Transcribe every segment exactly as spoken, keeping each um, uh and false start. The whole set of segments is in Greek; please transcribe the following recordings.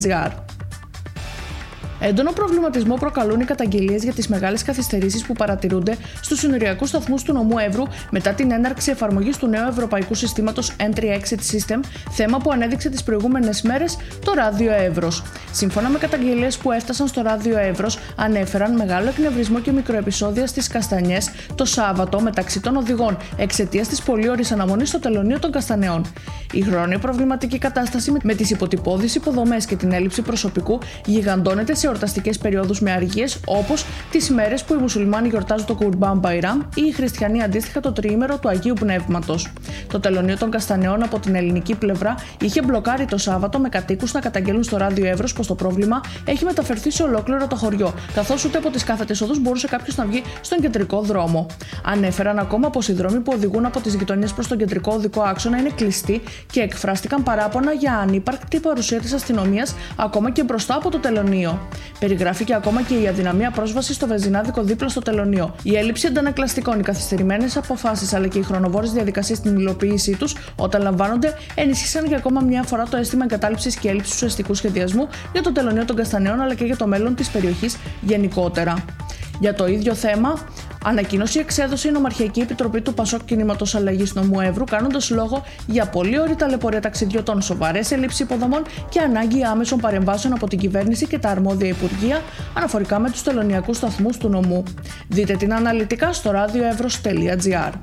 Έντονο προβληματισμό προκαλούν οι καταγγελίες για τις μεγάλες καθυστερήσεις που παρατηρούνται στους συνοριακούς σταθμούς του νομού Εύρου μετά την έναρξη εφαρμογής του νέου ευρωπαϊκού συστήματος Entry-Exit System, θέμα που ανέδειξε τις προηγούμενες μέρες το Ράδιο Εύρος. Σύμφωνα με καταγγελίες που έφτασαν στο Ράδιο Εύρος, ανέφεραν μεγάλο εκνευρισμό και μικροεπισόδια στις Καστανιές το Σάββατο μεταξύ των οδηγών εξαιτίας της πολύωρης αναμονής στο τελωνείο των Καστανιών. Η χρόνια προβληματική κατάσταση με τις υποτυπώδεις υποδομές και την έλλειψη προσωπικού γιγαντώνεται σε εορταστικές περιόδους με αργίες, όπως τις ημέρες που οι μουσουλμάνοι γιορτάζουν το Κουρμπάν Μπαϊράμ ή οι χριστιανοί αντίστοιχα το τριήμερο του Αγίου Πνεύματος. Το τελωνείο των Καστανιών από την ελληνική πλευρά είχε μπλοκάρει το Σάββατο με κατοίκους να καταγγέλουν στο Ράδιο Εύρος πως το πρόβλημα έχει μεταφερθεί σε ολόκληρο το χωριό, καθώς ούτε από τις κάθετες οδούς μπορούσε κάποιος να βγει στον κεντρικό δρόμο. Ανέφεραν ακόμα πως οι δρόμοι που οδηγούν από τις γειτονιές προς τον κεντρικό οδικό άξονα είναι κλειστοί και εκφράστηκαν παράπονα για ανύπαρκτη παρουσία της αστυνομίας ακόμα και μπροστά από το τελωνείο. Περιγράφηκε ακόμα και η αδυναμία πρόσβασης στο βενζινάδικο δίπλα στο τελωνείο. Η έλλειψη αντανακλαστικών, οι καθυστερημένες αποφάσεις αλλά και οι χρονοβόρες διαδικασίες στην υλοποίησή τους όταν λαμβάνονται ενίσχυσαν για ακόμα μια φορά το αίσθημα εγκατάλειψης και έλλειψης ουσιαστικού σχεδιασμού για το τελωνείο των Καστανιών αλλά και για το μέλλον της περιοχής γενικότερα. Για το ίδιο θέμα, ανακοίνωση εξέδωσε η Νομαρχιακή Επιτροπή του Πασόκ Κινήματος Αλλαγής Νομού Εύρου, κάνοντας λόγο για πολύωρη ταλαιπωρία ταξιδιωτών, σοβαρές ελλείψεις υποδομών και ανάγκη άμεσων παρεμβάσεων από την κυβέρνηση και τα αρμόδια υπουργεία αναφορικά με τους τελωνειακούς σταθμούς του νομού. Δείτε την αναλυτικά στο radioevros τελεία gr.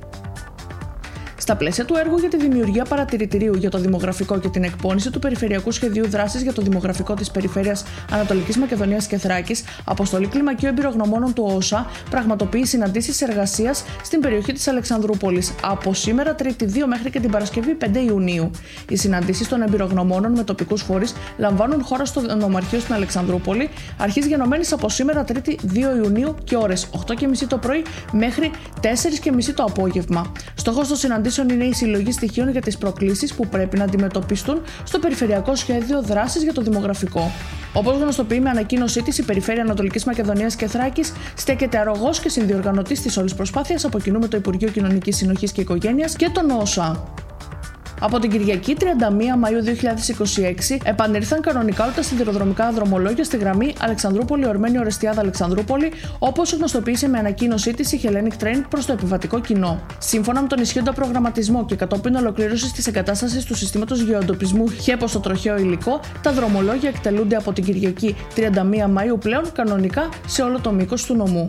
Στα πλαίσια του έργου για τη δημιουργία παρατηρητηρίου για το δημογραφικό και την εκπόνηση του Περιφερειακού Σχεδίου Δράσης για το Δημογραφικό της Περιφέρειας Ανατολικής Μακεδονίας και Θράκης, Αποστολή Κλιμακίου Εμπειρογνωμόνων του ΟΣΑ πραγματοποιεί συναντήσεις εργασίας στην περιοχή της Αλεξανδρούπολης από σήμερα Τρίτη δύο μέχρι και την Παρασκευή πέντε Ιουνίου. Οι συναντήσεις των εμπειρογνωμόνων με τοπικούς φορείς λαμβάνουν χώρα στο Νομαρχείο στην Αλεξανδρούπολη, αρχής γενομένης από σήμερα Τρίτη δύο Ιουνίου και ώρες οκτώ και μισή το πρωί μέχρι τέσσερις και μισή το απόγευμα. Στόχος των συναντήσεων είναι η συλλογή στοιχείων για τις προκλήσεις που πρέπει να αντιμετωπιστούν στο Περιφερειακό Σχέδιο Δράσης για το Δημογραφικό. Όπως γνωστοποιεί με ανακοίνωσή της, η Περιφέρεια Ανατολικής Μακεδονίας και Θράκης στέκεται αρρωγός και συνδιοργανωτής της όλης προσπάθειας από κοινού με το Υπουργείο Κοινωνικής Συνοχής και Οικογένειας και τον ΟΣΑ. Από την Κυριακή τριάντα μία Μαΐου δύο χιλιάδες είκοσι έξι επανήλθαν κανονικά όλα τα σιδηροδρομικά δρομολόγια στη γραμμή Αλεξανδρούπολη-Ορμένιο-Ορεστιάδα-Αλεξανδρούπολη, όπως γνωστοποίησε με ανακοίνωσή της η Hellenic Train προς το επιβατικό κοινό. Σύμφωνα με τον ισχύοντα προγραμματισμό και κατόπιν ολοκλήρωσης της εγκατάστασης του συστήματος γεωεντοπισμού ΧΕΠΟ στο τροχαίο υλικό, τα δρομολόγια εκτελούνται από την Κυριακή τριάντα μία Μαΐου πλέον κανονικά σε όλο το μήκος του νομού.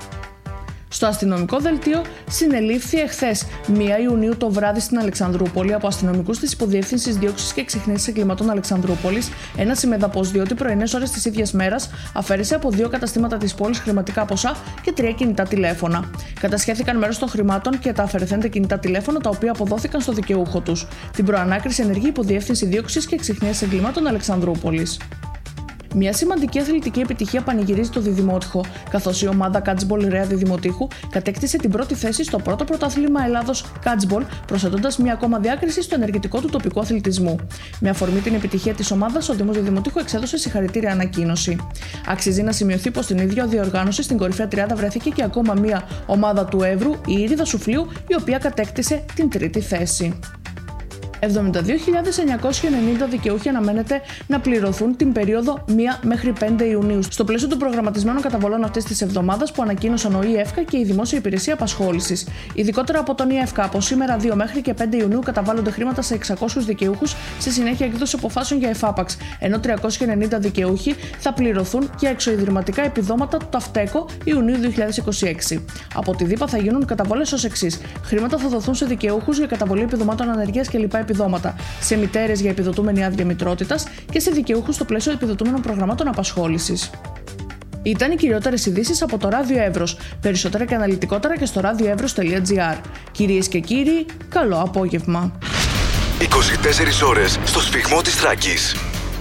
Στο αστυνομικό δελτίο συνελήφθη εχθές πρώτη Ιουνίου το βράδυ στην Αλεξανδρούπολη από αστυνομικούς της Υποδιεύθυνσης Δίωξης και Εξυχνίασης Εγκλημάτων Αλεξανδρούπολης ένα συμμεδαπός, διότι πρωινές ώρες της ίδιας μέρας αφαίρεσε από δύο καταστήματα της πόλης χρηματικά ποσά και τρία κινητά τηλέφωνα. Κατασχέθηκαν μέρος των χρημάτων και τα αφαιρεθέντα κινητά τηλέφωνα, τα οποία αποδόθηκαν στο δικαιούχο τους. Την προανάκριση ενεργεί η Υποδιεύθυνση Δίωξης και Εξυχνίασης Εγκλημάτων Αλεξανδρούπολης. Μια σημαντική αθλητική επιτυχία πανηγυρίζει το Διδημότυχο, καθώς η ομάδα Catchball Ρέα Διδημοτύχου κατέκτησε την πρώτη θέση στο πρώτο πρωτάθλημα Ελλάδος Catchball, προσθέτοντας μια ακόμα διάκριση στο ενεργητικό του τοπικού αθλητισμού. Με αφορμή την επιτυχία της ομάδας, ο Δήμος Διδημοτύχου εξέδωσε συγχαρητήρια ανακοίνωση. Αξίζει να σημειωθεί πως στην ίδια διοργάνωση στην κορυφαία τριάδα βρέθηκε και ακόμα μια ομάδα του Εύρου, η Ήριδα Σουφλίου, η οποία κατέκτησε την τρίτη θέση. εβδομήντα δύο χιλιάδες εννιακόσιοι ενενήντα δικαιούχοι αναμένεται να πληρωθούν την περίοδο πρώτη μέχρι πέντε Ιουνίου, στο πλαίσιο των προγραμματισμένων καταβολών αυτής της εβδομάδας που ανακοίνωσαν ο ΙΕΦΚΑ και η Δημόσια Υπηρεσία Απασχόλησης. Ειδικότερα από τον ΙΕΦΚΑ, από σήμερα δύο μέχρι και πέντε Ιουνίου καταβάλλονται χρήματα σε εξακόσιους δικαιούχους σε συνέχεια εκδόση αποφάσεων για εφάπαξ, ενώ τριακόσιοι ενενήντα δικαιούχοι θα πληρωθούν για εξοειδηματικά επιδόματα του Ταυτέκο Ιουνίου δύο χιλιάδες είκοσι έξι. Από τη ΔΥΠΑ θα γίνουν καταβολές ως εξής: χρήματα θα δοθούν σε δικαιούχους για καταβολή επιδομάτων ανεργίας και λοιπά επιδόματα, σε μητέρες για επιδοτούμενη άδεια μητρότητας και σε δικαιούχους στο πλαίσιο επιδοτούμενων προγραμμάτων απασχόλησης. Ήταν οι κυριότερες ειδήσεις από το Ράδιο Εύρος. Περισσότερα και αναλυτικότερα και στο radioevros τελεία gr. Κυρίες και κύριοι, καλό απόγευμα. είκοσι τέσσερις ώρες στο σφιγμό της Θράκης.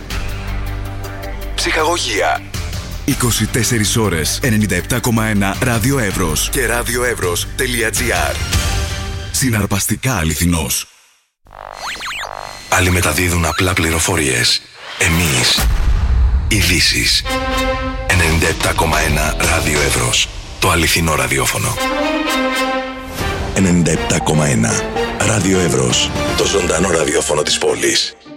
Ψυχαγωγία. είκοσι τέσσερις ώρες ενενήντα επτά κόμμα ένα Ράδιο Εύρος και radioevros τελεία gr. Συναρπαστικά αληθινός. Άλλοι μεταδίδουν απλά πληροφορίες. Εμείς, ειδήσεις. ενενήντα επτά κόμμα ένα Ράδιο Εύρος. Το αληθινό ραδιόφωνο. ενενήντα επτά κόμμα ένα Ράδιο Εύρος. Το ζωντανό ραδιόφωνο της πόλης.